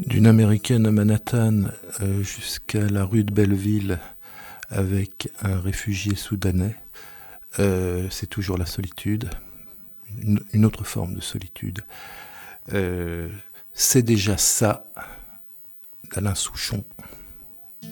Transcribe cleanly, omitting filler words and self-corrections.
D'une américaine à Manhattan jusqu'à la rue de Belleville avec un réfugié soudanais, c'est toujours la solitude, une autre forme de solitude. C'est déjà ça d'Alain Souchon.